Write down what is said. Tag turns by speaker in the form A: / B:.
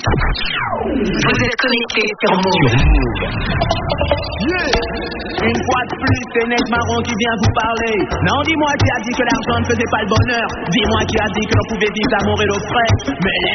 A: Vous êtes connecté sur Move.
B: Une fois de plus, c'est Ned Marron qui vient vous parler. Non, dis-moi qui a dit que l'argent ne faisait pas le bonheur. Dis-moi qui a dit que l'on pouvait vivre d'amour et d'eau frais. Mais